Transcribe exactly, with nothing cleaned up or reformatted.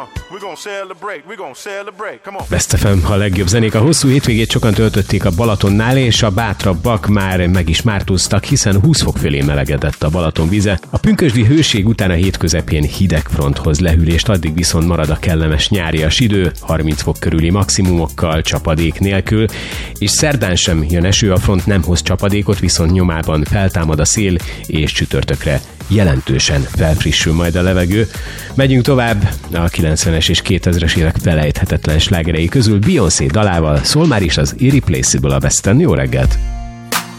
Best ef em, a legjobb zenék. A hosszú hétvégét sokan töltötték a Balatonnál, és a bátrabbak már meg is mártóztak, hiszen húsz fok fölé melegedett a Balaton vize. A pünkösdi hőség után a hét közepén hideg fronthoz lehűlést, addig viszont marad a kellemes nyárias idő, harminc fok körüli maximumokkal, csapadék nélkül, és szerdán sem jön eső, a front nem hoz csapadékot, viszont nyomában feltámad a szél, és csütörtökre jelentősen felfrissül majd a levegő. Megyünk tovább a kilencvenes és kétezres évek felejthetetlen slágerei közül Beyoncé dalával, szól már is az Irreplaceable a Besten. Jó reggelt!